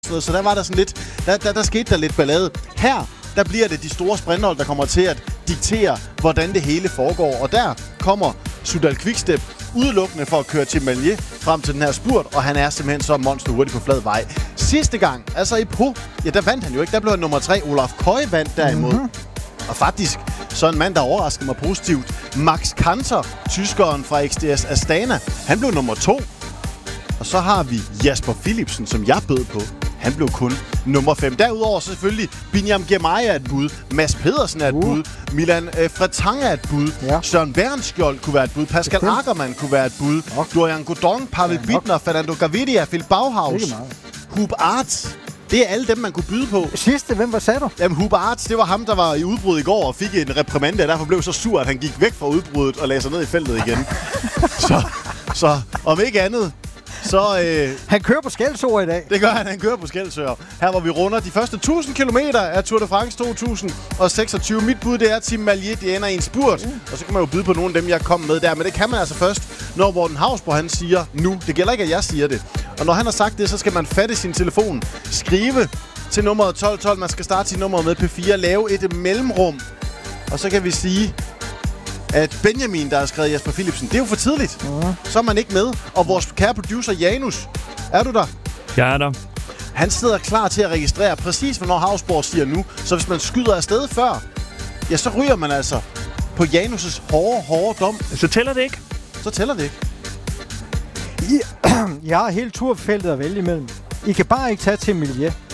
Så der var der sådan lidt, der skete der lidt ballade. Her, der bliver det de store sprinthold, der kommer til at diktere, hvordan det hele foregår. Og der kommer Soudal Quickstep udelukkende for at køre Tim Merlier frem til den her spurt, og han er simpelthen så monster hurtigt på flad vej. Sidste gang, altså i Pau, ja, der vandt han jo ikke. Der blev han nummer 3. Olaf Koy vandt derimod. Og faktisk, så en mand, der overraskede mig positivt. Max Kanter, tyskeren fra XDS Astana, han blev nummer 2. Og så har vi Jasper Philipsen, som jeg bød på. Han blev kun nummer 5. Derudover så selvfølgelig Binyam Girmay er et bud. Mads Pedersen er et bud. Milan Fretang er et bud. Ja. Søren Bernskjold kunne være et bud. Pascal Ackermann kunne være et bud. Dorian Godon, Pavel Bittner, Fernando Gaviria, Phil Bauhaus, Hub Arts. Det er alle dem, man kunne byde på. Sidste, hvem var sagde du? Jamen, Hub Arts, det var ham, der var i udbrud i går og fik en reprimande, og derfor blev så sur, at han gik væk fra udbruddet og lagde sig ned i feltet igen. så om ikke andet, så... Han kører på Skelsøer i dag. Det gør han kører på Skelsøer. Her hvor vi runder de første 1000 kilometer af Tour de France 2026. Mit bud, det er Tim Merlier, det ender i en spurt. Og så kan man jo byde på nogle af dem, jeg kom med der. Men det kan man altså først, når Morten Hausborg, han siger nu. Det gælder ikke, at jeg siger det. Og når han har sagt det, så skal man fatte sin telefon. Skrive til nummeret 1212. Man skal starte sin nummer med P4. Lave et mellemrum. Og så kan vi sige... at Benjamin, der har skrevet Jasper Philipsen, det er jo for tidligt. Så er man ikke med. Og vores kære producer Janus, er du der? Jeg er der. Han sidder klar til at registrere præcis, hvornår Hausborg siger nu. Så hvis man skyder afsted før, ja, så ryger man altså på Janus' hårde dom. Så tæller det ikke? Så tæller det ikke. Jeg har hele turfeltet at vælge imellem. I kan bare ikke tage til Merlier.